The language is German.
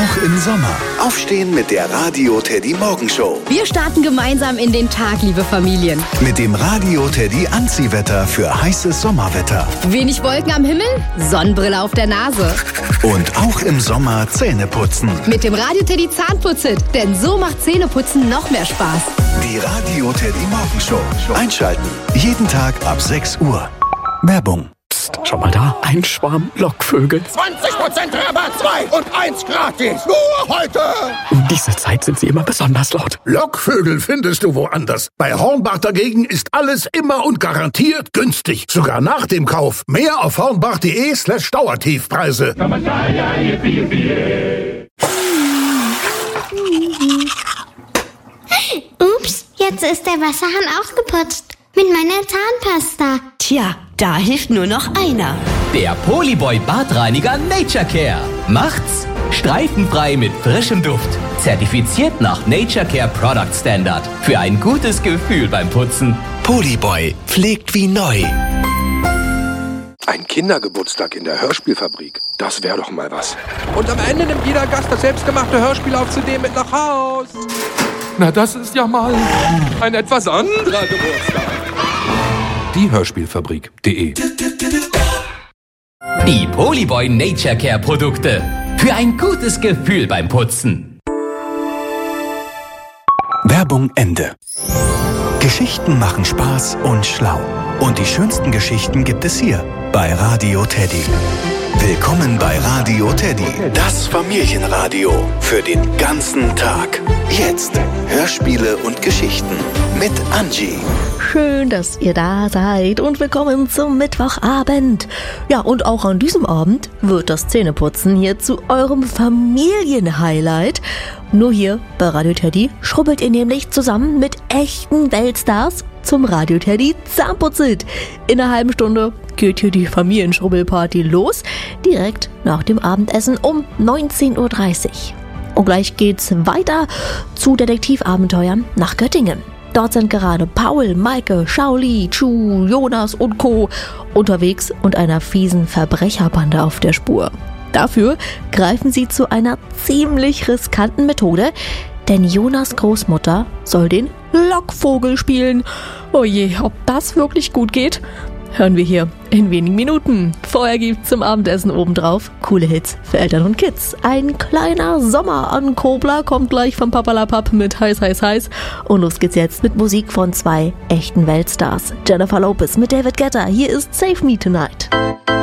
Auch im Sommer. Aufstehen mit der Radio Teddy Morgenshow. Wir starten gemeinsam in den Tag, liebe Familien. Mit dem Radio Teddy Anziehwetter für heißes Sommerwetter. Wenig Wolken am Himmel, Sonnenbrille auf der Nase. Und auch im Sommer Zähne putzen. Mit dem Radio Teddy Zahnputz-Hit, denn so macht Zähneputzen noch mehr Spaß. Die Radio Teddy Morgenshow. Einschalten. Jeden Tag ab 6 Uhr. Werbung. Psst, schau mal da. Ein Schwarm Lockvögel. 20% Rabatt, 2 und 1 gratis. Nur heute. Um diese Zeit sind sie immer besonders laut. Lockvögel findest du woanders. Bei Hornbach dagegen ist alles immer und garantiert günstig. Sogar nach dem Kauf. Mehr auf hornbach.de/Dauertiefpreise. Ups, jetzt ist der Wasserhahn ausgeputzt. Mit meiner Zahnpasta. Tja, da hilft nur noch einer. Der Polyboy Badreiniger Nature Care. Macht's streifenfrei mit frischem Duft. Zertifiziert nach Nature Care Product Standard. Für ein gutes Gefühl beim Putzen. Polyboy pflegt wie neu. Ein Kindergeburtstag in der Hörspielfabrik. Das wäre doch mal was. Und am Ende nimmt jeder Gast das selbstgemachte Hörspiel auf CD mit nach Haus. Na, das ist ja mal ein etwas anderer Geburtstag. Die Hörspielfabrik.de. Die Polyboy Nature Care Produkte. Für ein gutes Gefühl beim Putzen. Werbung Ende. Geschichten machen Spaß und schlau. Und die schönsten Geschichten gibt es hier bei Radio Teddy. Willkommen bei Radio Teddy, das Familienradio für den ganzen Tag. Jetzt Hörspiele und Geschichten mit Angie. Schön, dass ihr da seid und willkommen zum Mittwochabend. Ja, und auch an diesem Abend wird das Zähneputzen hier zu eurem Familienhighlight. Nur hier bei Radio Teddy schrubbelt ihr nämlich zusammen mit echten Weltstars zum Radio Teddy Zahnputz-Hit. In einer halben Stunde geht hier die Familienschrubbelparty los, direkt nach dem Abendessen um 19:30 Uhr. Und gleich geht's weiter zu Detektivabenteuern nach Göttingen. Dort sind gerade Paul, Maike, Shaoli, Chu, Jonas und Co. unterwegs und einer fiesen Verbrecherbande auf der Spur. Dafür greifen sie zu einer ziemlich riskanten Methode, denn Jonas' Großmutter soll den Lockvogel spielen. Oh je, ob das wirklich gut geht, hören wir hier in wenigen Minuten. Vorher gibt's zum Abendessen obendrauf coole Hits für Eltern und Kids. Ein kleiner Sommer-Ankobler kommt gleich vom Papalapap mit Heiß, Heiß, Heiß. Und los geht's jetzt mit Musik von 2 echten Weltstars. Jennifer Lopez mit David Guetta. Hier ist Save Me Tonight.